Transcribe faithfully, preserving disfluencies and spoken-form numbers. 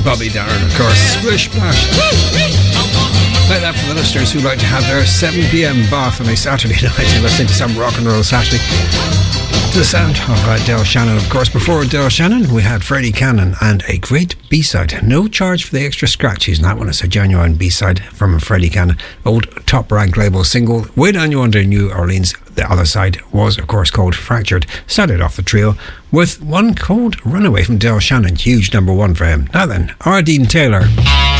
Bobby Darin, of course. Splish Splash. Play that for the listeners who like to have their seven p.m. bath on a Saturday night and listen to some rock and roll Saturday. To the sound of uh, Del Shannon, of course. Before Del Shannon, we had Freddie Cannon and a great B-side. No charge for the extra scratches, and that one is a genuine B-side from Freddie Cannon. Old top rank label single, Way Down Yonder, New Orleans. The other side was, of course, called Fractured. Started off the trio with one called Runaway from Del Shannon. Huge number one for him. Now then, Ardeen Taylor.